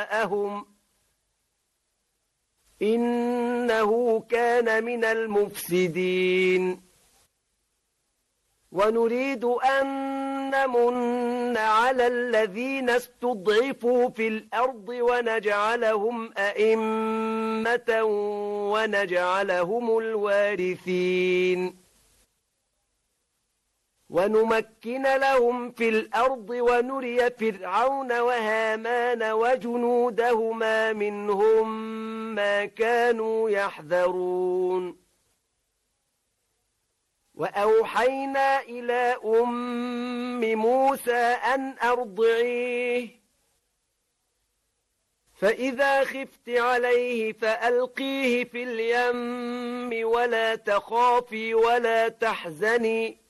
نساءهم إنه كان من المفسدين ونريد أن نمن على الذين استضعفوا في الأرض ونجعلهم أئمة ونجعلهم الوارثين ونمكن لهم في الأرض ونري فرعون وهامان وجنودهما منهم ما كانوا يحذرون وأوحينا إلى أم موسى أن أرضعيه فإذا خفت عليه فألقيه في اليم ولا تخافي ولا تحزني